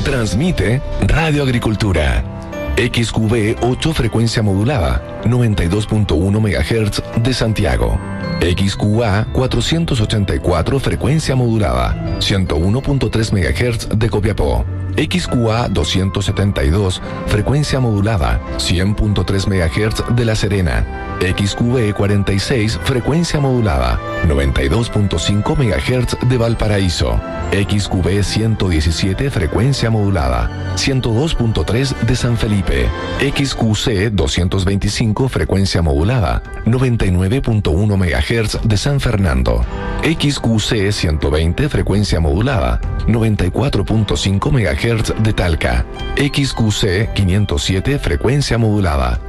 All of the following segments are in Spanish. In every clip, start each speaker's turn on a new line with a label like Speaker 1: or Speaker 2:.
Speaker 1: Transmite Radio Agricultura. XQB 8 frecuencia modulada, 92.1 MHz de Santiago. XQA 484 frecuencia modulada, 101.3 MHz de Copiapó. XQA 272 frecuencia modulada, 100.3 MHz de La Serena. XQB 46 frecuencia modulada, 92.5 MHz de Valparaíso. XQB 117 frecuencia modulada, 102.3 de San Felipe. XQC 225 frecuencia modulada, 99.1 MHz de San Fernando. XQC 120 frecuencia modulada, 94.5 MHz de Talca. XQC 507 frecuencia modulada,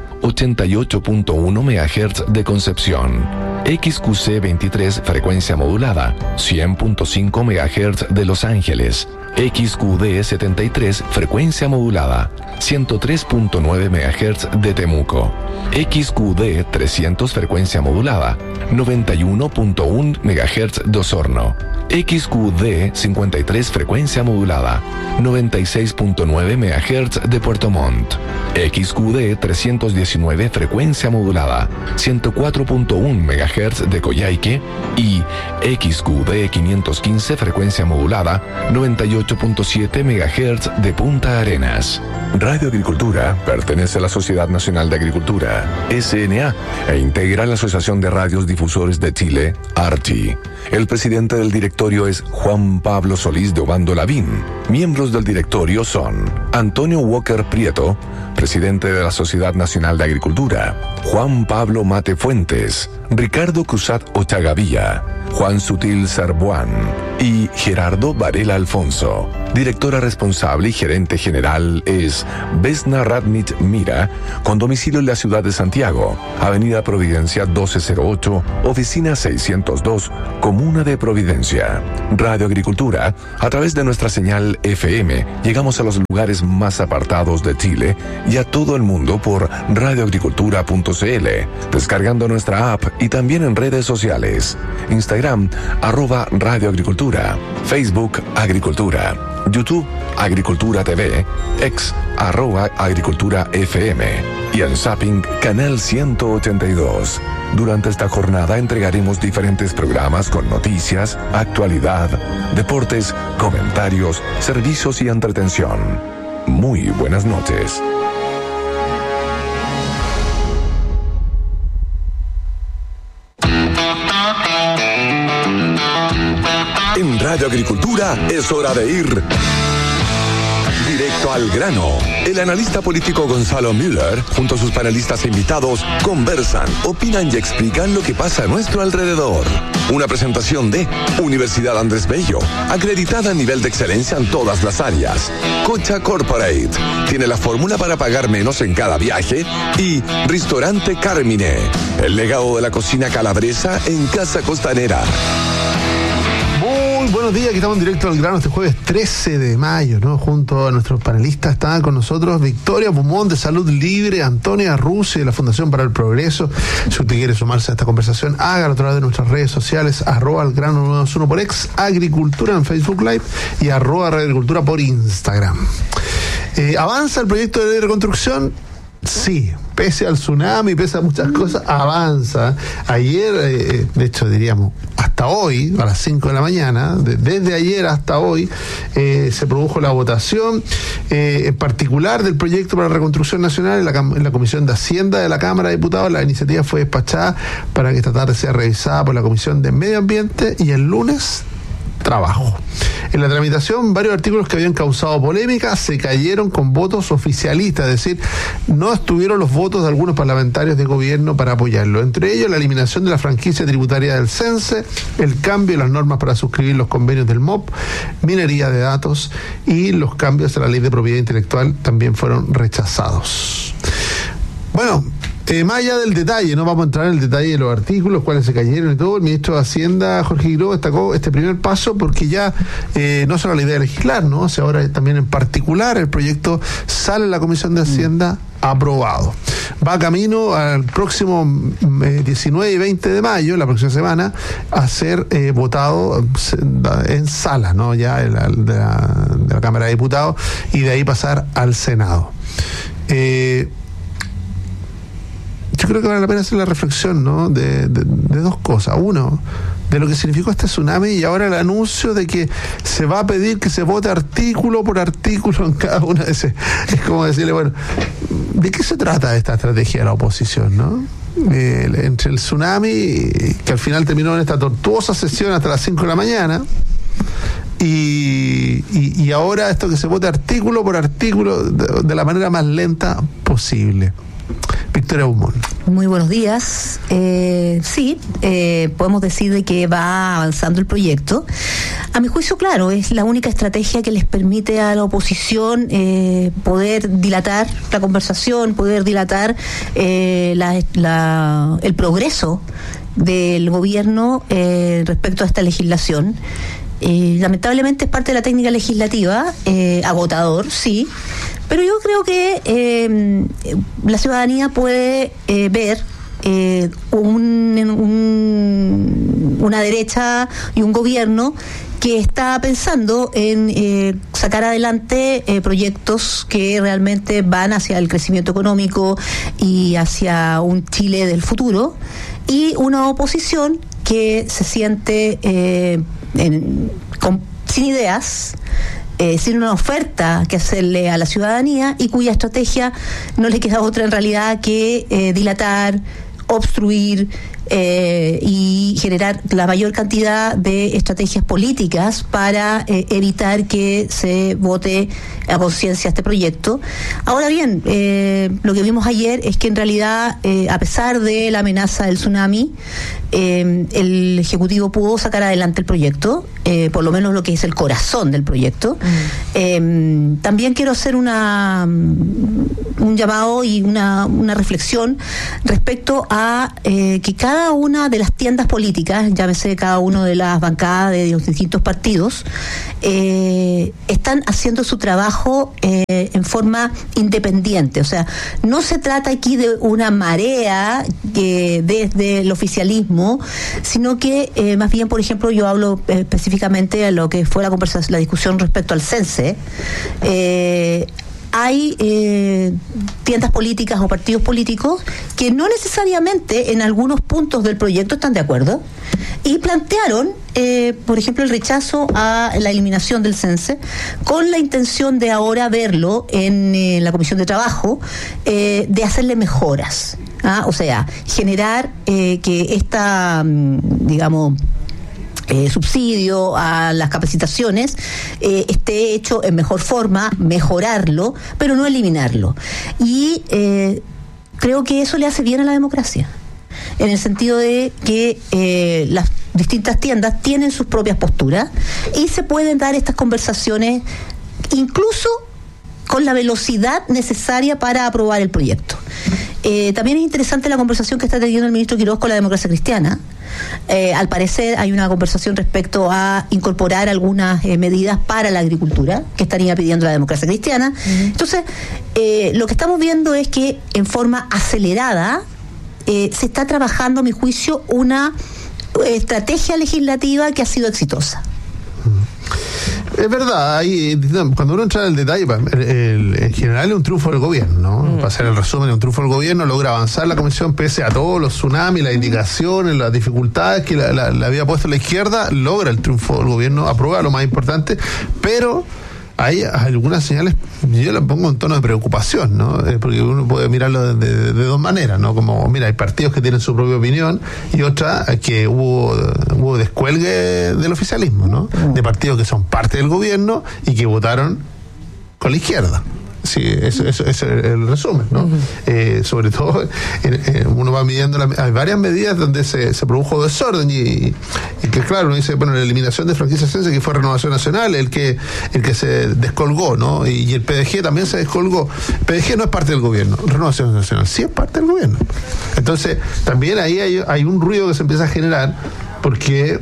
Speaker 1: 88.1 MHz de Concepción. XQC 23 frecuencia modulada, 100.5 MHz de Los Ángeles. XQD 73 frecuencia modulada, 103.9 MHz de Temuco. XQD 300 frecuencia modulada, 91.1 MHz de Osorno. XQD 53 frecuencia modulada, 96.9 MHz de Puerto Montt. XQD 319 frecuencia modulada, 104.1 MHz de Coyhaique y XQD 515 frecuencia modulada, 98.7 MHz de Punta Arenas. Radio Agricultura pertenece a la Sociedad Nacional de Agricultura, SNA, e integra la Asociación de Radios Difusores de Chile, ARTI. El presidente del directorio es Juan Pablo Solís de Obando Lavín. Miembros del directorio son Antonio Walker Prieto, presidente de la Sociedad Nacional de Agricultura, Juan Pablo Mate Fuentes, Ricardo Cruzat Ochagavía, Juan Sutil Sarbuán y Gerardo Varela Alfonso. Directora responsable y gerente general es Vesna Radnich Mira, con domicilio en la ciudad de Santiago, Avenida Providencia 1208, Oficina 602, Comuna de Providencia. Radio Agricultura, a través de nuestra señal FM, llegamos a los lugares más apartados de Chile y a todo el mundo por radioagricultura.cl, descargando nuestra app y también en redes sociales. Instagram, @radioagricultura, Facebook, Agricultura, YouTube, Agricultura TV, X, @Agricultura FM y en Zapping, Canal 182. Durante esta jornada entregaremos diferentes programas con noticias, actualidad, deportes, comentarios, servicios y entretención. Muy buenas noches. En Radio Agricultura es hora de ir directo al grano. El analista político Gonzalo Müller, junto a sus panelistas e invitados, conversan, opinan y explican lo que pasa a nuestro alrededor. Una presentación de Universidad Andrés Bello, acreditada a nivel de excelencia en todas las áreas. Cocha Corporate, tiene la fórmula para pagar menos en cada viaje. Y Ristorante Carmine, el legado de la cocina calabresa en Casa Costanera.
Speaker 2: Buenos días, aquí estamos en directo al grano este jueves 13 de mayo, ¿no? Junto a nuestros panelistas están con nosotros Victoria Pumón de Salud Libre, Antonia Rusi de la Fundación para el Progreso. Si usted quiere sumarse a esta conversación, hágalo a través de nuestras redes sociales, @algrano921 por X, Agricultura en Facebook Live y @radioagricultura por Instagram. ¿Avanza el proyecto de ley de reconstrucción? Sí, pese al tsunami, pese a muchas cosas, avanza. Ayer, de hecho diríamos, hasta hoy, a las 5 de la mañana, desde ayer hasta hoy, se produjo la votación, en particular del proyecto para la reconstrucción nacional en la Comisión de Hacienda de la Cámara de Diputados. La iniciativa fue despachada para que esta tarde sea revisada por la Comisión de Medio Ambiente y el lunes Trabajo. En la tramitación, varios artículos que habían causado polémica se cayeron con votos oficialistas, es decir, no estuvieron los votos de algunos parlamentarios de gobierno para apoyarlo. Entre ellos, la eliminación de la franquicia tributaria del CENSE, el cambio de las normas para suscribir los convenios del MOP, minería de datos y los cambios a la ley de propiedad intelectual también fueron rechazados. Bueno, más allá del detalle, no vamos a entrar en el detalle de los artículos, cuáles se cayeron y todo. El ministro de Hacienda, Jorge Guiró, destacó este primer paso porque ya no solo la idea de legislar, ¿no? O sea, ahora también en particular el proyecto sale en la Comisión de Hacienda aprobado. Va camino al próximo 19 y 20 de mayo, la próxima semana, a ser votado en sala, ¿no? Ya de de la Cámara de Diputados, y de ahí pasar al Senado. Yo creo que vale la pena hacer la reflexión, ¿no? de dos cosas. Uno, de lo que significó este tsunami, y ahora el anuncio de que se va a pedir que se vote artículo por artículo en cada una de esas. Es como decirle, bueno, ¿de qué se trata esta estrategia de la oposición, no? Entre el tsunami, que al final terminó en esta tortuosa sesión hasta las 5 de la mañana, y ahora esto que se vote artículo por artículo de la manera más lenta posible. Victoria Beaumont.
Speaker 3: Muy buenos días. Sí, podemos decir de que va avanzando el proyecto. A mi juicio, claro, es la única estrategia que les permite a la oposición poder dilatar la conversación, poder dilatar el progreso del gobierno respecto a esta legislación. Lamentablemente es parte de la técnica legislativa, agotador, sí, pero yo creo que la ciudadanía puede ver una derecha y un gobierno que está pensando en sacar adelante proyectos que realmente van hacia el crecimiento económico y hacia un Chile del futuro, y una oposición que se siente sin ideas, sin una oferta que hacerle a la ciudadanía, y cuya estrategia no le queda otra en realidad que dilatar, obstruir y generar la mayor cantidad de estrategias políticas para evitar que se vote a conciencia este proyecto. Ahora bien, lo que vimos ayer es que en realidad, a pesar de la amenaza del tsunami, el Ejecutivo pudo sacar adelante el proyecto, por lo menos lo que es el corazón del proyecto. También quiero hacer un llamado y una reflexión respecto a que cada una de las tiendas políticas, llámese cada una de las bancadas de los distintos partidos, están haciendo su trabajo en forma independiente. O sea, no se trata aquí de una marea desde el oficialismo, sino que más bien, por ejemplo, yo hablo específicamente de lo que fue la discusión respecto al CENSE. Hay tiendas políticas o partidos políticos que no necesariamente en algunos puntos del proyecto están de acuerdo y plantearon, por ejemplo, el rechazo a la eliminación del CENSE con la intención de ahora verlo en la Comisión de Trabajo, de hacerle mejoras, o sea, generar que esta, digamos, subsidio a las capacitaciones esté hecho en mejor forma, mejorarlo, pero no eliminarlo. Y creo que eso le hace bien a la democracia, en el sentido de que las distintas tiendas tienen sus propias posturas y se pueden dar estas conversaciones incluso con la velocidad necesaria para aprobar el proyecto. También es interesante la conversación que está teniendo el ministro Quiroz con la Democracia Cristiana. Al parecer hay una conversación respecto a incorporar algunas medidas para la agricultura que estaría pidiendo la Democracia Cristiana. Entonces, lo que estamos viendo es que en forma acelerada se está trabajando, a mi juicio, una estrategia legislativa que ha sido exitosa.
Speaker 2: Es verdad, cuando uno entra en el detalle, en general es un triunfo del gobierno, ¿no? Para hacer el resumen, es un triunfo del gobierno, logra avanzar la comisión pese a todos los tsunamis, las indicaciones, las dificultades que la había puesto la izquierda, logra el triunfo del gobierno, aprueba lo más importante, pero hay algunas señales, yo las pongo en tono de preocupación, ¿no? Porque uno puede mirarlo de dos maneras, ¿no? Como, mira, hay partidos que tienen su propia opinión y otra que hubo descuelgue del oficialismo, ¿no? De partidos que son parte del gobierno y que votaron con la izquierda. Sí, eso es el resumen, ¿no? Sobre todo, uno va midiendo, hay varias medidas donde se produjo desorden y que, claro, uno dice, bueno, la eliminación de franquicias CENSE, que fue Renovación Nacional, el que se descolgó, ¿no? Y el PDG también se descolgó. El PDG no es parte del gobierno, Renovación Nacional sí es parte del gobierno. Entonces, también ahí hay un ruido que se empieza a generar porque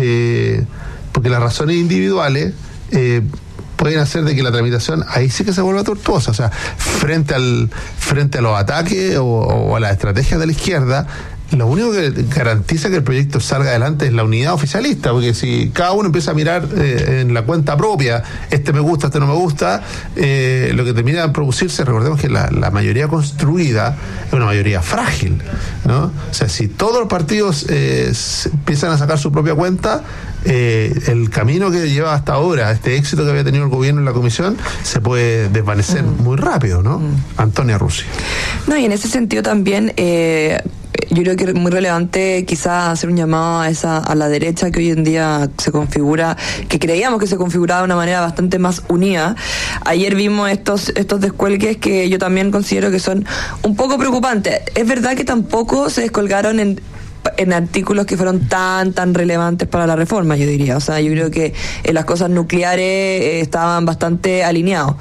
Speaker 2: las razones individuales pueden hacer de que la tramitación ahí sí que se vuelva tortuosa. O sea, frente a los ataques o a las estrategias de la izquierda, lo único que garantiza que el proyecto salga adelante es la unidad oficialista, porque si cada uno empieza a mirar en la cuenta propia, me gusta, no me gusta, lo que termina de producirse, recordemos que la mayoría construida es una mayoría frágil, ¿no? O sea, si todos los partidos empiezan a sacar su propia cuenta, el camino que lleva hasta ahora, este éxito que había tenido el gobierno en la comisión, se puede desvanecer muy rápido, ¿no? Antonia Russi.
Speaker 4: No, y en ese sentido también yo creo que es muy relevante quizás hacer un llamado a la derecha que hoy en día se configura, que creíamos que se configuraba de una manera bastante más unida. Ayer vimos estos descuelgues que yo también considero que son un poco preocupantes. Es verdad que tampoco se descolgaron en artículos que fueron tan relevantes para la reforma, yo diría. O sea, yo creo que las cosas nucleares estaban bastante alineados.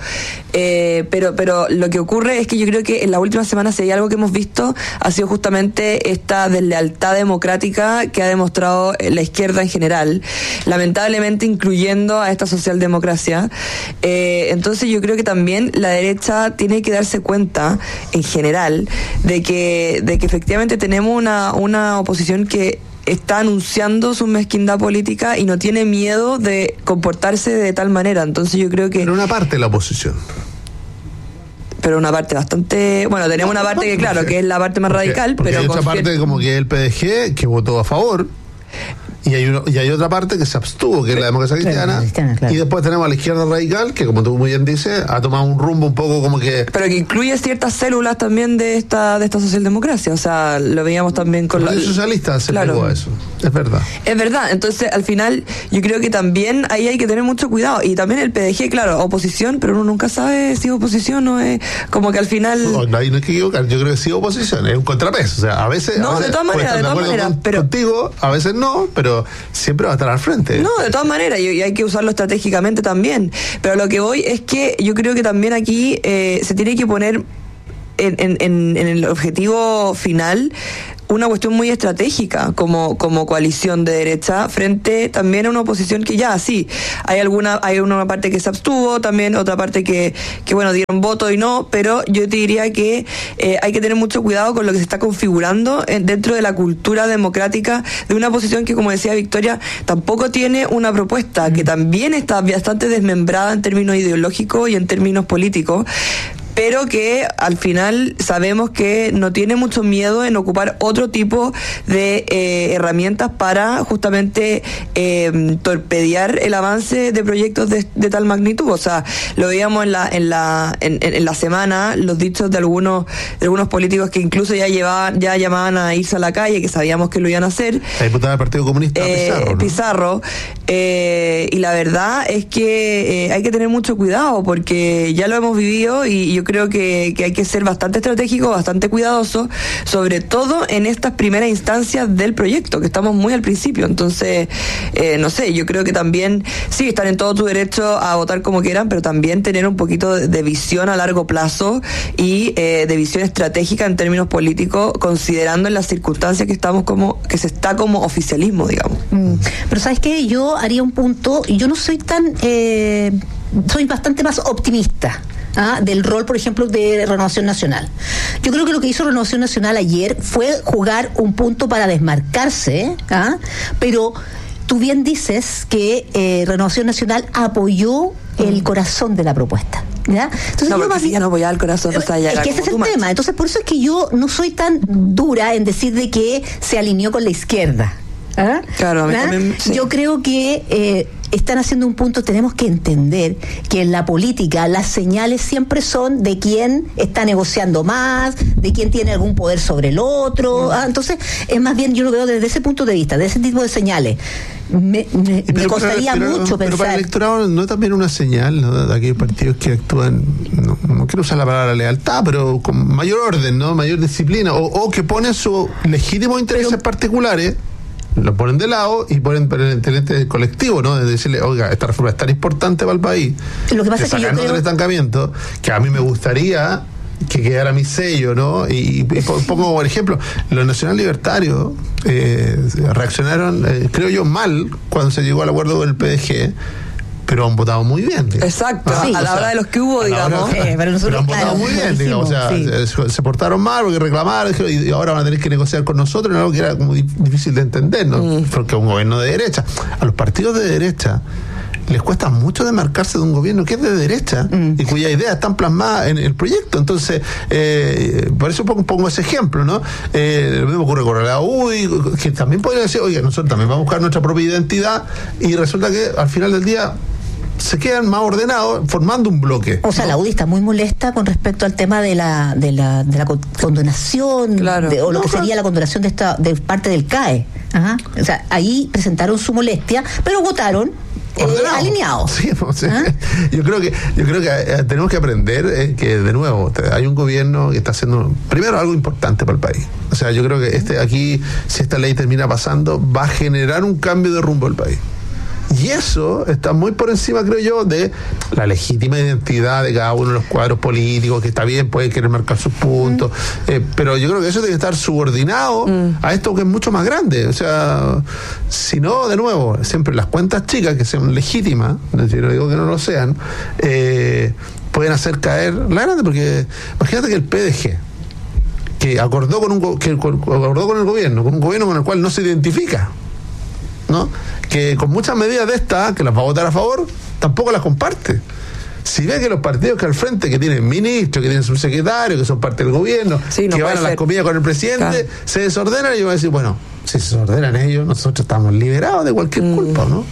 Speaker 4: Pero lo que ocurre es que yo creo que en las últimas semanas, si hay algo que hemos visto, ha sido justamente esta deslealtad democrática que ha demostrado la izquierda en general, lamentablemente incluyendo a esta socialdemocracia. Entonces yo creo que también la derecha tiene que darse cuenta, en general, de que efectivamente tenemos una oposición que está anunciando su mezquindad política y no tiene miedo de comportarse de tal manera. Entonces yo creo que...
Speaker 2: Pero una parte de la oposición.
Speaker 4: Pero una parte bastante... Bueno, tenemos una parte que, claro, que es la parte más radical,
Speaker 2: porque
Speaker 4: pero...
Speaker 2: hay otra parte como que el PDG, que votó a favor... Y hay otra parte que se abstuvo, que es la democracia cristiana, claro. Y después tenemos a la izquierda radical, que como tú muy bien dices, ha tomado un rumbo un poco como que...
Speaker 4: Pero que incluye ciertas células también de esta socialdemocracia, o sea, lo veíamos también con
Speaker 2: los socialistas se pegó a eso, es verdad.
Speaker 4: Es verdad, entonces al final yo creo que también ahí hay que tener mucho cuidado, y también el PDG, claro, oposición, pero uno nunca sabe si es oposición o es como que al final...
Speaker 2: No hay que equivocar, yo creo que sí es oposición, es un contrapeso, o sea, a veces...
Speaker 4: No, de todas maneras, pero...
Speaker 2: Contigo, a veces no, pero siempre va a estar al frente.
Speaker 4: No, de todas maneras, y hay que usarlo estratégicamente también. Pero lo que voy es que yo creo que también aquí se tiene que poner en el objetivo final una cuestión muy estratégica como coalición de derecha frente también a una oposición que ya sí hay una parte que se abstuvo, también otra parte que bueno, dieron voto y no, pero yo te diría que hay que tener mucho cuidado con lo que se está configurando dentro de la cultura democrática de una oposición que, como decía Victoria, tampoco tiene una propuesta, que también está bastante desmembrada en términos ideológicos y en términos políticos, pero que al final sabemos que no tiene mucho miedo en ocupar otro tipo de herramientas para justamente torpedear el avance de proyectos de tal magnitud. O sea, lo veíamos en la semana, los dichos de algunos políticos que incluso ya llamaban a irse a la calle, que sabíamos que lo iban a hacer.
Speaker 2: La diputada del Partido Comunista Pizarro, ¿no?
Speaker 4: Pizarro, y la verdad es que hay que tener mucho cuidado porque ya lo hemos vivido y yo creo que hay que ser bastante estratégico, bastante cuidadoso, sobre todo en estas primeras instancias del proyecto, que estamos muy al principio. Entonces, no sé, yo creo que también, sí, están en todo tu derecho a votar como quieran, pero también tener un poquito de visión a largo plazo y de visión estratégica en términos políticos, considerando en las circunstancias que se está como oficialismo, digamos.
Speaker 3: Pero ¿sabes qué? Yo haría un punto, y yo no soy soy bastante más optimista del rol, por ejemplo, de Renovación Nacional. Yo creo que lo que hizo Renovación Nacional ayer fue jugar un punto para desmarcarse, pero tú bien dices que Renovación Nacional apoyó el corazón de la propuesta, ¿ya? Entonces,
Speaker 4: no, porque si ya no apoyaba el corazón, o sea, ya
Speaker 3: es que ese es el tema. Entonces, por eso es que yo no soy tan dura en decir de que se alineó con la izquierda.
Speaker 4: Claro, a mí también, sí.
Speaker 3: Yo creo que están haciendo un punto. Tenemos que entender que en la política las señales siempre son de quién está negociando más, de quién tiene algún poder sobre el otro. Entonces, es más bien, yo lo veo desde ese punto de vista, de ese tipo de señales. Me costaría mucho pensar.
Speaker 2: Pero para el electorado no es también una señal, ¿no?, de aquellos partidos que actúan, no quiero usar la palabra lealtad, pero con mayor orden, ¿no?, mayor disciplina, o que ponen sus legítimos intereses particulares, lo ponen de lado y ponen el interés colectivo, ¿no? De decirle, oiga, esta reforma es tan importante para el país,
Speaker 3: lo que pasa es que
Speaker 2: sacarnos del estancamiento, que a mí me gustaría que quedara mi sello, ¿no? Y pongo por ejemplo, los nacional libertarios reaccionaron, creo yo, mal cuando se llegó al acuerdo con el PDG, pero han votado muy bien. Digamos.
Speaker 4: Exacto, a la hora de los que hubo, digamos.
Speaker 2: Pero han votado muy bien, digamos. O sea, se portaron mal porque reclamaron y ahora van a tener que negociar con nosotros, en algo que era como difícil de entender, ¿no? Porque un gobierno de derecha. A los partidos de derecha les cuesta mucho demarcarse de un gobierno que es de derecha y cuyas ideas están plasmadas en el proyecto. Entonces, por eso pongo ese ejemplo, ¿no? Lo mismo ocurre con la UDI, que también podría decir, oye, nosotros también vamos a buscar nuestra propia identidad, y resulta que al final del día se quedan más ordenados formando un bloque.
Speaker 3: O sea, la UDI está muy molesta con respecto al tema de la condonación,
Speaker 4: claro.
Speaker 3: O lo que sería la condonación de parte del CAE. Ajá. O sea, ahí presentaron su molestia, pero votaron alineados.
Speaker 2: Sí, o sea, yo creo que tenemos que aprender que, de nuevo, hay un gobierno que está haciendo primero algo importante para el país. O sea, yo creo que aquí, si esta ley termina pasando, va a generar un cambio de rumbo al país. Y eso está muy por encima, creo yo, de la legítima identidad de cada uno de los cuadros políticos, que está bien, pueden querer marcar sus puntos, pero yo creo que eso tiene que estar subordinado a esto que es mucho más grande. O sea, si no, de nuevo, siempre las cuentas chicas que sean legítimas, no digo que no lo sean, pueden hacer caer la grande, porque imagínate que el PDG, que acordó con el gobierno, con un gobierno con el cual no se identifica, ¿no? Que con muchas medidas de estas, que las va a votar a favor, tampoco las comparte. Si ve que los partidos que al frente, que tienen ministros, que tienen subsecretarios, que son parte del gobierno, que van a las comidas con el presidente, se desordenan, y van a decir, bueno, si se desordenan ellos, nosotros estamos liberados de cualquier culpa, ¿no?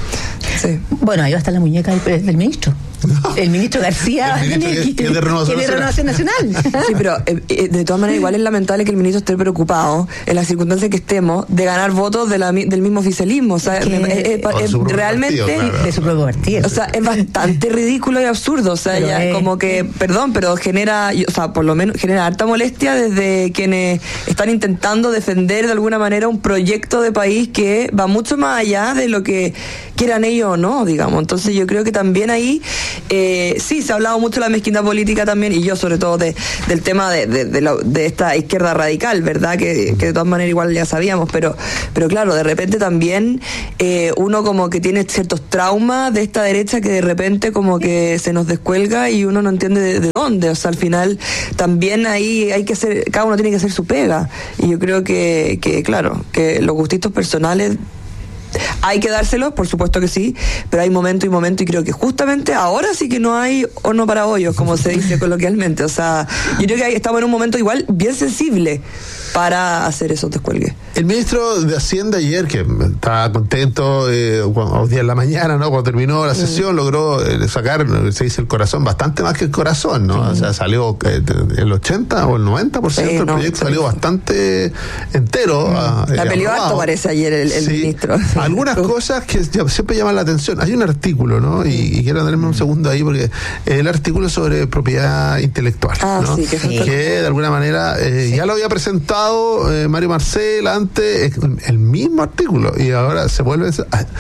Speaker 3: Sí. Bueno, ahí va a estar la muñeca del ministro. El ministro García
Speaker 2: que es de Renovación
Speaker 3: Nacional.
Speaker 4: Sí, pero de todas maneras igual es lamentable que el ministro esté preocupado en las circunstancias que estemos de ganar votos del mismo oficialismo. O sea, realmente
Speaker 2: partido,
Speaker 3: de su propio partido.
Speaker 4: O sea, es bastante ridículo y absurdo. O sea, pero ya como que, perdón, pero genera, o sea, por lo menos genera harta molestia desde quienes están intentando defender de alguna manera un proyecto de país que va mucho más allá de lo que quieran ellos o no, digamos. Entonces yo creo que también ahí sí, se ha hablado mucho de la mezquindad política también, y yo sobre todo del tema de esta izquierda radical, ¿verdad? Que de todas maneras igual ya sabíamos, pero claro, de repente también uno como que tiene ciertos traumas de esta derecha que de repente como que se nos descuelga y uno no entiende de dónde. O sea, al final también ahí hay que hacer, cada uno tiene que hacer su pega, y yo creo que claro, que los gustitos personales hay que dárselos, por supuesto que sí, pero hay momento y momento, y creo que justamente ahora sí que no hay horno para bollos, como se dice coloquialmente. O sea, yo creo que estamos en un momento igual bien sensible para hacer esos descuelgues.
Speaker 2: El ministro de Hacienda ayer, que estaba contento a día en la mañana, ¿no? Cuando terminó la sesión, logró sacar, se dice, el corazón, bastante más que el corazón, ¿no? O sea, salió el 80 o el 90% del proyecto, salió bastante entero.
Speaker 4: La peleó harto, parece, ayer el ministro.
Speaker 2: Algunas cosas que siempre llaman la atención. Hay un artículo, ¿no? Y quiero darme un segundo ahí, porque el artículo sobre propiedad intelectual, ¿no? Sí, que de alguna manera ya lo había presentado Mario Marcel antes, el mismo artículo, y ahora se vuelve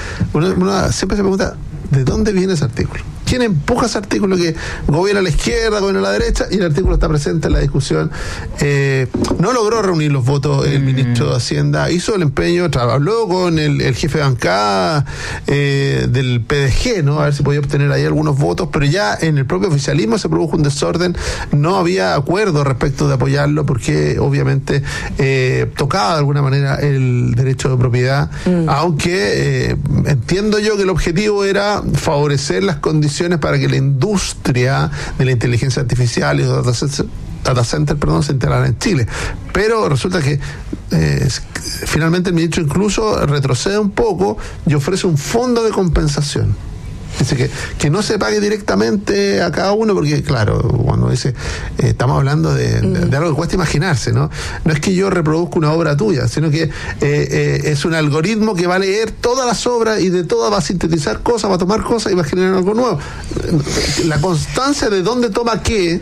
Speaker 2: uno siempre se pregunta, ¿de dónde viene ese artículo? ¿Quién empuja ese artículo que gobierna a la izquierda, gobierna a la derecha? Y el artículo está presente en la discusión. No logró reunir los votos el ministro de Hacienda, hizo el empeño, habló con el jefe de bancada del PDG, ¿no? A ver si podía obtener ahí algunos votos, pero ya en el propio oficialismo se produjo un desorden, no había acuerdo respecto de apoyarlo, porque obviamente tocaba de alguna manera el derecho de propiedad, aunque entiendo yo que el objetivo era favorecer las condiciones para que la industria de la inteligencia artificial y los data center, se instalara en Chile. Pero resulta que finalmente el ministro incluso retrocede un poco y ofrece un fondo de compensación. Dice que no se pague directamente a cada uno, porque claro, cuando dice estamos hablando de algo que cuesta imaginarse, ¿no? No es que yo reproduzca una obra tuya, sino que es un algoritmo que va a leer todas las obras y de todas va a sintetizar cosas, va a tomar cosas y va a generar algo nuevo. La constancia de dónde toma qué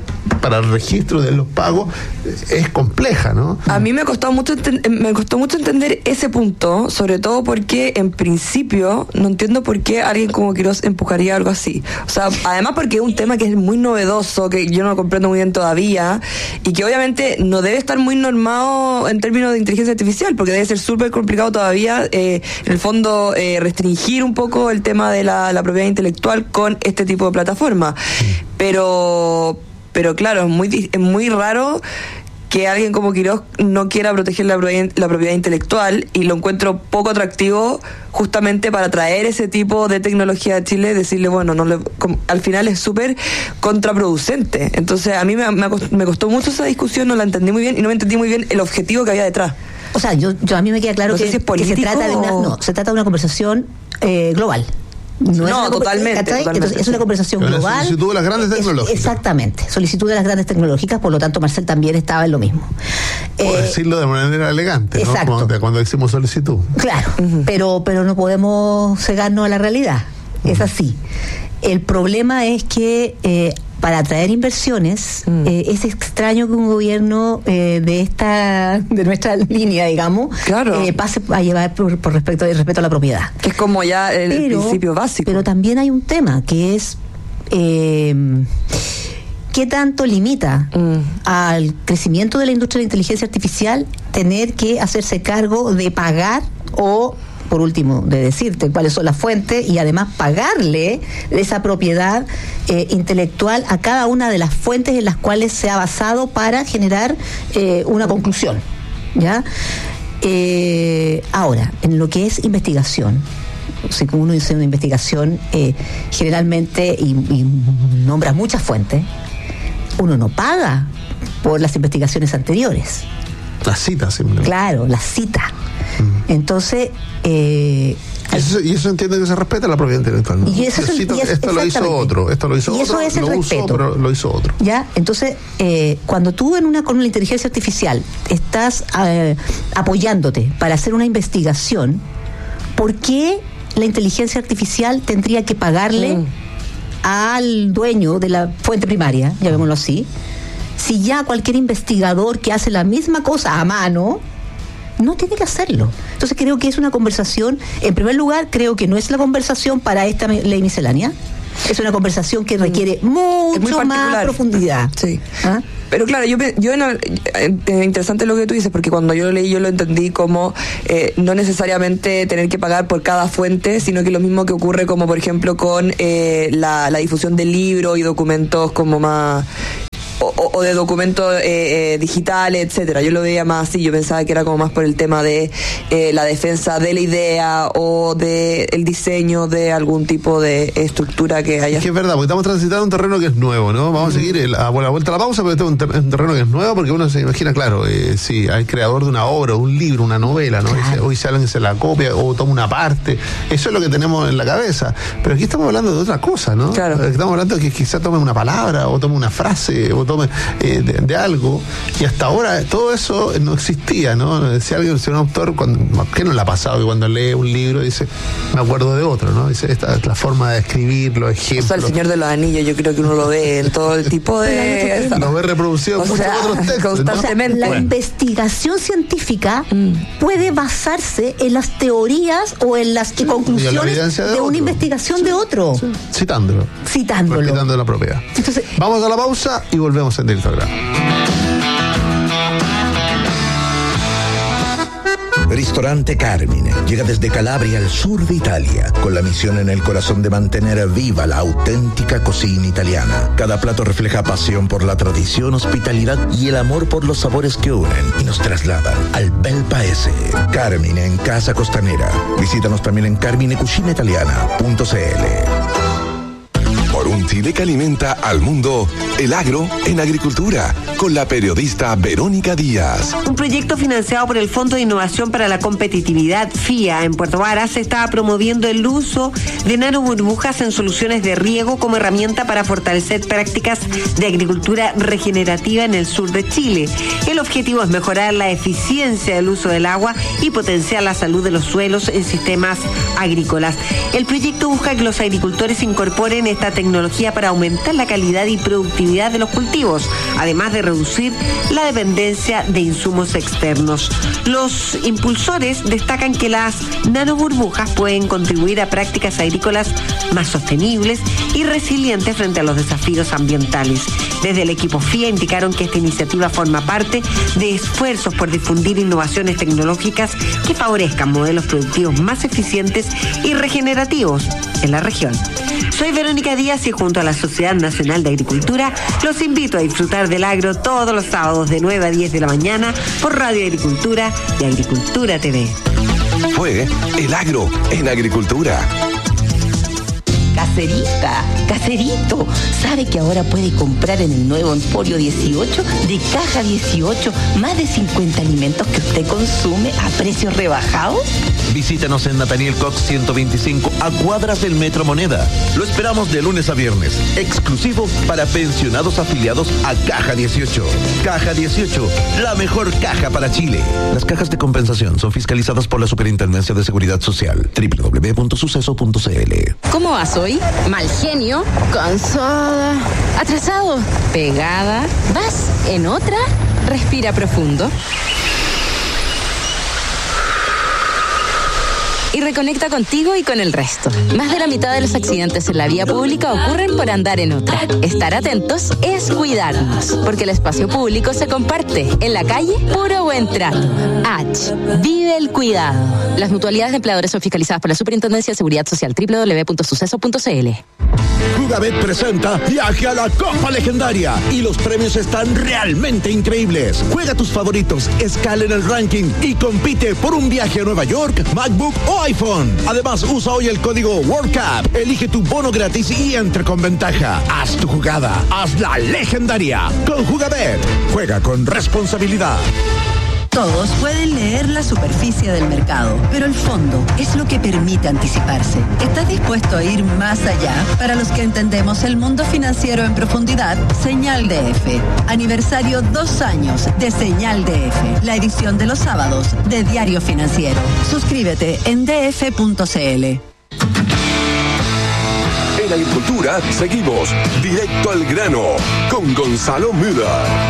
Speaker 2: para el registro de los pagos es compleja, ¿no?
Speaker 4: A mí me costó mucho entender ese punto, sobre todo porque en principio no entiendo por qué alguien como Quirós empujaría algo así. O sea, además porque es un tema que es muy novedoso, que yo no lo comprendo muy bien todavía, y que obviamente no debe estar muy normado en términos de inteligencia artificial, porque debe ser súper complicado todavía, en el fondo, restringir un poco el tema de la propiedad intelectual con este tipo de plataforma. Pero claro, es muy raro que alguien como Quirós no quiera proteger la propiedad intelectual, y lo encuentro poco atractivo justamente para traer ese tipo de tecnología a Chile, decirle, bueno, al final es súper contraproducente. Entonces a mí me costó mucho esa discusión, no la entendí muy bien y no me entendí muy bien el objetivo que había detrás.
Speaker 3: O sea, yo a mí me queda claro que se trata de una conversación global.
Speaker 4: No, totalmente.
Speaker 3: Entonces, es una conversación global.
Speaker 2: Solicitud de las grandes tecnológicas.
Speaker 3: Exactamente, solicitud de las grandes tecnológicas, por lo tanto Marcel también estaba en lo mismo.
Speaker 2: Por decirlo de manera elegante,
Speaker 3: exacto.
Speaker 2: ¿no? Cuando decimos solicitud.
Speaker 3: Claro, pero no podemos cegarnos a la realidad, es así. El problema es que para atraer inversiones es extraño que un gobierno de nuestra línea, digamos,
Speaker 4: claro,
Speaker 3: pase a llevar por respeto a la propiedad.
Speaker 4: Que es como ya el principio básico.
Speaker 3: Pero también hay un tema que es ¿qué tanto limita al crecimiento de la industria de la inteligencia artificial tener que hacerse cargo de pagar o, por último, de decirte cuáles son las fuentes y además pagarle esa propiedad intelectual a cada una de las fuentes en las cuales se ha basado para generar una conclusión? ¿Ya? Ahora, en lo que es investigación, si uno dice una investigación, generalmente, y nombra muchas fuentes, uno no paga por las investigaciones anteriores.
Speaker 2: La cita, simplemente.
Speaker 3: Claro, la cita. Entonces,
Speaker 2: y eso entiende que se respeta la propiedad intelectual, ¿no?
Speaker 3: Y eso
Speaker 2: esto lo hizo otro,
Speaker 3: y eso es el respeto.
Speaker 2: Pero lo hizo otro.
Speaker 3: Ya, entonces, cuando tú con una inteligencia artificial estás apoyándote para hacer una investigación, ¿por qué la inteligencia artificial tendría que pagarle al dueño de la fuente primaria, llamémoslo así, si ya cualquier investigador que hace la misma cosa a mano no tiene que hacerlo? Entonces creo que es una conversación, en primer lugar, creo que no es la conversación para esta ley miscelánea, es una conversación que requiere mucho más profundidad.
Speaker 4: Sí. ¿Ah? Pero claro, interesante lo que tú dices, porque cuando yo lo leí, yo lo entendí como no necesariamente tener que pagar por cada fuente, sino que lo mismo que ocurre como, por ejemplo, con la difusión de libros y documentos como más... O de documentos digitales, etcétera. Yo lo veía más así, yo pensaba que era como más por el tema de la defensa de la idea o de el diseño de algún tipo de estructura que haya.
Speaker 2: Es que es verdad, porque estamos transitando un terreno que es nuevo, ¿no? Vamos a seguir a la vuelta a la pausa, pero este es un terreno que es nuevo, porque uno se imagina, claro, sí, hay creador de una obra, un libro, una novela, ¿no? Claro. Hoy alguien se la copia o toma una parte, eso es lo que tenemos en la cabeza, pero aquí estamos hablando de otra cosa, ¿no?
Speaker 4: Claro.
Speaker 2: Estamos hablando de que quizá tome una palabra, o tome una frase, o tome de algo, y hasta ahora todo eso no existía, ¿no? Si un autor, ¿qué no le ha pasado? Que cuando lee un libro dice, me acuerdo de otro, ¿no? Dice, esta es la forma de escribir, los ejemplos.
Speaker 4: O sea, el Señor de los Anillos, yo creo que uno lo ve en todo el tipo de...
Speaker 2: Lo ve reproducido en muchos otros textos,
Speaker 3: constantemente. ¿No? La investigación científica puede basarse en las teorías o en las conclusiones de una investigación de otro.
Speaker 2: Sí. Citándolo. Respetando la propiedad. Entonces, vamos a la pausa y volvemos en directo al grano.
Speaker 5: Ristorante Carmine llega desde Calabria al sur de Italia, con la misión en el corazón de mantener viva la auténtica cocina italiana. Cada plato refleja pasión por la tradición, hospitalidad y el amor por los sabores que unen y nos trasladan al bel paese. Carmine en Casa Costanera. Visítanos también en carminecucinaitaliana.cl.
Speaker 1: Por un Chile que alimenta al mundo, el agro en agricultura, con la periodista Verónica Díaz.
Speaker 6: Un proyecto financiado por el Fondo de Innovación para la Competitividad, FIA, en Puerto Varas, está promoviendo el uso de nanoburbujas en soluciones de riego como herramienta para fortalecer prácticas de agricultura regenerativa en el sur de Chile. El objetivo es mejorar la eficiencia del uso del agua y potenciar la salud de los suelos en sistemas agrícolas. El proyecto busca que los agricultores incorporen esta tecnología tecnología para aumentar la calidad y productividad de los cultivos, además de reducir la dependencia de insumos externos. Los impulsores destacan que las nanoburbujas pueden contribuir a prácticas agrícolas más sostenibles y resilientes frente a los desafíos ambientales. Desde el equipo FIA indicaron que esta iniciativa forma parte de esfuerzos por difundir innovaciones tecnológicas que favorezcan modelos productivos más eficientes y regenerativos en la región. Soy Verónica Díaz y junto a la Sociedad Nacional de Agricultura los invito a disfrutar del agro todos los sábados de 9 a 10 de la mañana por Radio Agricultura y Agricultura TV.
Speaker 1: Fue El Agro en Agricultura.
Speaker 7: Caserita, caserito, ¿sabe que ahora puede comprar en el nuevo Emporio 18 de Caja 18 más de 50 alimentos que usted consume a precios rebajados?
Speaker 8: Visítanos en Nathaniel Cox 125 a cuadras del Metro Moneda. Lo esperamos de lunes a viernes, exclusivo para pensionados afiliados a Caja 18. Caja 18, la mejor caja para Chile. Las cajas de compensación son fiscalizadas por la Superintendencia de Seguridad Social. www.suceso.cl.
Speaker 9: ¿Cómo vas hoy? Mal genio, cansada, atrasado, pegada. ¿Vas en otra? Respira profundo. Y reconecta contigo y con el resto. Más de la mitad de los accidentes en la vía pública ocurren por andar en otra. Estar atentos es cuidarnos, porque el espacio público se comparte. En la calle, puro buen trato. H. Vive el cuidado. Las mutualidades de empleadores son fiscalizadas por la Superintendencia de Seguridad Social. www.suceso.cl.
Speaker 5: Jugabet presenta Viaje a la Copa Legendaria y los premios están realmente increíbles. Juega tus favoritos, escala en el ranking y compite por un viaje a Nueva York, MacBook o iPhone. Además, usa hoy el código WorldCup, elige tu bono gratis y entra con ventaja. Haz tu jugada, hazla legendaria. Con Jugabet, juega con responsabilidad.
Speaker 10: Todos pueden leer la superficie del mercado, pero el fondo es lo que permite anticiparse. ¿Estás dispuesto a ir más allá? Para los que entendemos el mundo financiero en profundidad, Señal DF. Aniversario 2 años de Señal DF, la edición de los sábados de Diario Financiero. Suscríbete en df.cl.
Speaker 1: En Agricultura seguimos directo al grano con Gonzalo Müller.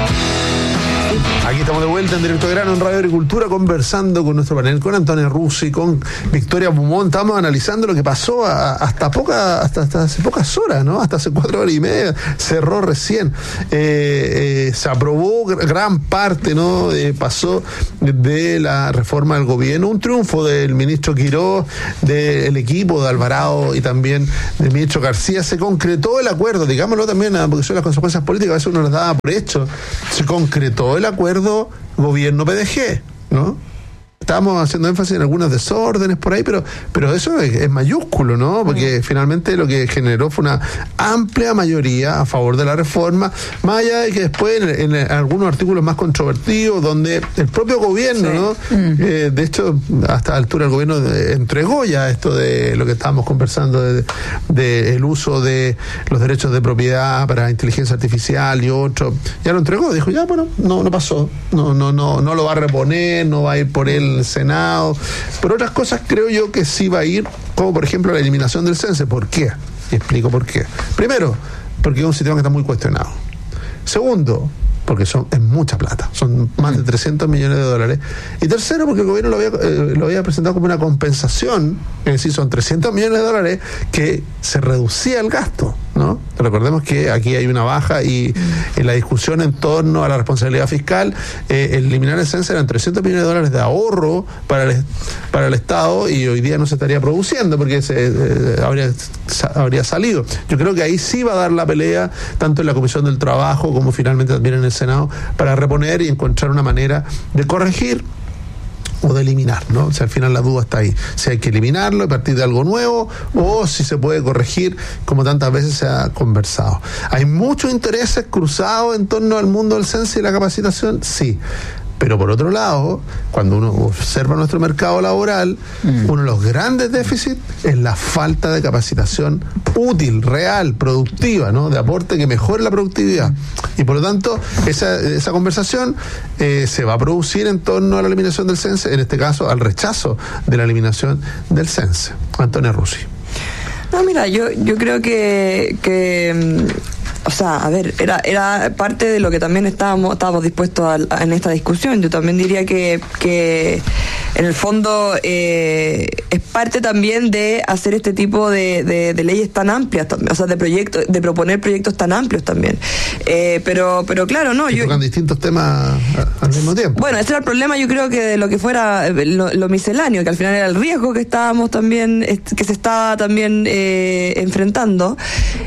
Speaker 2: Aquí estamos de vuelta en Directo Grano en Radio Agricultura, conversando con nuestro panel, con Antonio Russi, con Victoria Beaumont. Estamos analizando lo que pasó hasta hace pocas horas, ¿no? Hasta hace 4 horas y media, cerró recién. Se aprobó gran parte, ¿no? Pasó de la reforma del gobierno, un triunfo del ministro Quiroz, del equipo de Alvarado y también del ministro García. Se concretó el acuerdo, digámoslo también, porque son las consecuencias políticas, a veces uno las daba por hecho. Se concretó el acuerdo gobierno PDG, ¿no? Estábamos haciendo énfasis en algunos desórdenes por ahí, pero eso es mayúsculo, ¿no? Porque finalmente lo que generó fue una amplia mayoría a favor de la reforma, más allá de que después en algunos artículos más controvertidos, donde el propio gobierno, sí, ¿no? De hecho, hasta la altura el gobierno entregó ya esto de lo que estábamos conversando, de el uso de los derechos de propiedad para inteligencia artificial y otro, ya lo entregó, dijo, ya, bueno, no pasó, no lo va a reponer, no va a ir por él el Senado. Por otras cosas creo yo que sí va a ir, como por ejemplo la eliminación del censo. ¿Por qué? Y explico por qué. Primero, porque es un sistema que está muy cuestionado. Segundo, porque es mucha plata, son más de 300 millones de dólares. Y tercero, porque el gobierno lo había presentado como una compensación, es decir, son 300 millones de dólares que se reducía el gasto, ¿no? Recordemos que aquí hay una baja y en la discusión en torno a la responsabilidad fiscal, eliminar el censo eran 300 millones de dólares de ahorro para el Estado, y hoy día no se estaría produciendo porque habría salido. Yo creo que ahí sí va a dar la pelea, tanto en la Comisión del Trabajo como finalmente también en el Senado, para reponer y encontrar una manera de corregir o de eliminar, ¿no? O sea, al final la duda está ahí, si hay que eliminarlo y partir de algo nuevo, o si se puede corregir como tantas veces se ha conversado. ¿Hay muchos intereses cruzados en torno al mundo del censo y la capacitación? Sí. Pero por otro lado, cuando uno observa nuestro mercado laboral, uno de los grandes déficits es la falta de capacitación útil, real, productiva, ¿no? De aporte que mejore la productividad. Y por lo tanto, esa conversación se va a producir en torno a la eliminación del censo, en este caso al rechazo de la eliminación del censo. Antonio Russi.
Speaker 4: No, mira, yo creo que o sea, a ver, era parte de lo que también estábamos dispuestos en esta discusión. Yo también diría que en el fondo es parte también de hacer este tipo de leyes tan amplias, o sea, de proyectos, de proponer proyectos tan amplios también. Pero claro, no.
Speaker 2: Que tocan distintos temas al mismo tiempo.
Speaker 4: Bueno, ese era el problema, yo creo que de lo que fuera lo misceláneo, que al final era el riesgo que estábamos también, que se estaba también enfrentando.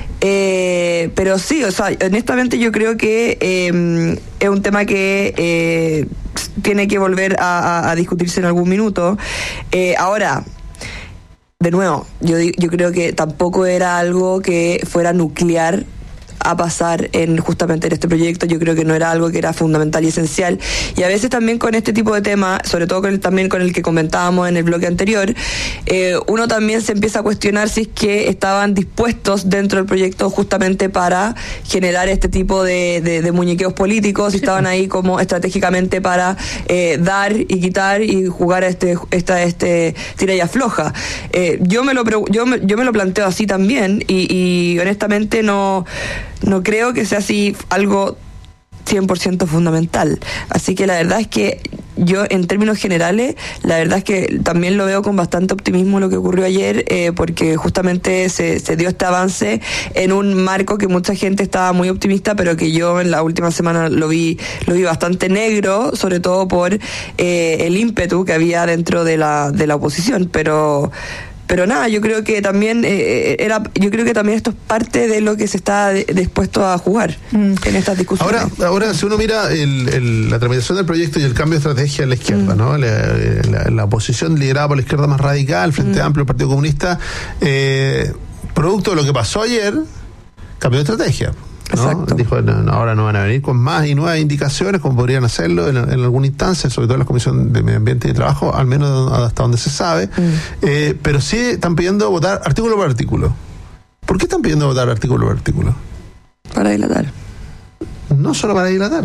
Speaker 4: Pero sí, o sea, honestamente yo creo que es un tema que tiene que volver a discutirse en algún minuto. Ahora, de nuevo, yo creo que tampoco era algo que fuera nuclear a pasar justamente en este proyecto. Yo creo que no era algo que era fundamental y esencial, y a veces también con este tipo de temas, sobre todo también con el que comentábamos en el bloque anterior, uno también se empieza a cuestionar si es que estaban dispuestos dentro del proyecto justamente para generar este tipo de muñequeos políticos, si estaban ahí como estratégicamente para dar y quitar y jugar a este tira y afloja. Yo me lo planteo así también, y honestamente no creo que sea así algo 100% fundamental. Así que la verdad es que yo, en términos generales, la verdad es que también lo veo con bastante optimismo lo que ocurrió ayer, porque justamente se dio este avance en un marco que mucha gente estaba muy optimista, pero que yo en la última semana lo vi bastante negro, sobre todo por el ímpetu que había dentro de la oposición. Pero nada, yo creo que también esto es parte de lo que se está dispuesto a jugar en estas discusiones.
Speaker 2: Ahora si uno mira la tramitación del proyecto y el cambio de estrategia en la izquierda, ¿no? La oposición liderada por la izquierda más radical, Frente Amplio, el Partido Comunista, producto de lo que pasó ayer, cambió de estrategia. ¿no?
Speaker 4: Exacto. Dijo,
Speaker 2: ahora no van a venir con más y nuevas indicaciones, como podrían hacerlo en alguna instancia, sobre todo en la Comisión de Medio Ambiente y de Trabajo, al menos hasta donde se sabe. Pero sí están pidiendo votar artículo por artículo. ¿Por qué están pidiendo votar artículo por artículo?
Speaker 4: Para dilatar.
Speaker 2: No solo para dilatar,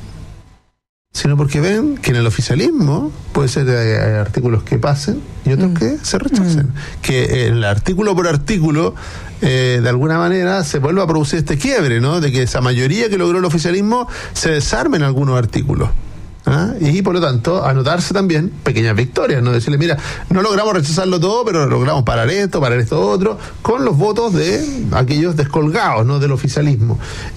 Speaker 2: sino porque ven que en el oficialismo puede ser artículos que pasen y otros que se rechacen. Que el artículo por artículo, de alguna manera, se vuelva a producir este quiebre, ¿no? De que esa mayoría que logró el oficialismo se desarmen algunos artículos. ¿Ah? Y por lo tanto anotarse también pequeñas victorias, no decirle, mira, no logramos rechazarlo todo, pero logramos parar esto otro, con los votos de aquellos descolgados, ¿no? Del oficialismo.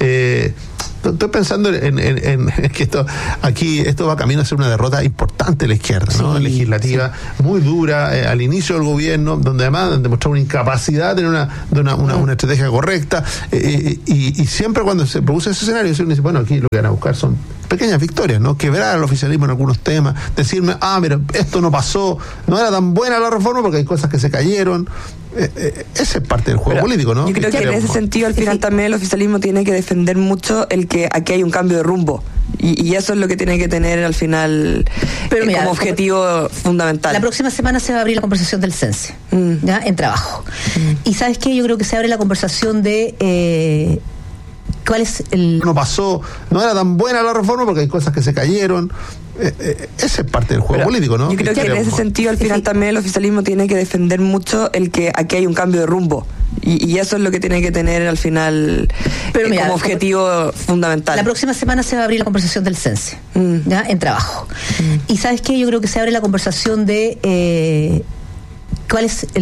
Speaker 2: Estoy pensando en que esto va camino a ser una derrota importante de la izquierda, ¿no? Legislativa, muy dura, al inicio del gobierno, donde además han demostrado una incapacidad de una estrategia correcta, y siempre cuando se produce ese escenario, uno dice, bueno, aquí lo que van a buscar son pequeñas victorias, ¿no? Quebrar al oficialismo en algunos temas, decirme, mira, esto no pasó, no era tan buena la reforma porque hay cosas que se cayeron. Ese es parte del juego político, ¿no?
Speaker 4: Yo creo que en ese sentido, al final también el oficialismo tiene que defender mucho el que aquí hay un cambio de rumbo. Y eso es lo que tiene que tener al final como objetivo fundamental.
Speaker 3: La próxima semana se va a abrir la conversación del CENSE, ¿ya? En trabajo. Y ¿sabes qué? Yo creo que se abre la conversación de... ¿cuál es el...?
Speaker 2: No pasó, no era tan buena la reforma porque hay cosas que se cayeron. Ese es parte del juego político, ¿no?
Speaker 4: Yo creo que en ese sentido, al final también el oficialismo tiene que defender mucho el que aquí hay un cambio de rumbo. Y eso es lo que tiene que tener al final como objetivo fundamental.
Speaker 3: La próxima semana se va a abrir la conversación del CENSE, ¿ya? En trabajo. Y ¿sabes qué? Yo creo que se abre la conversación de... ¿cuál es el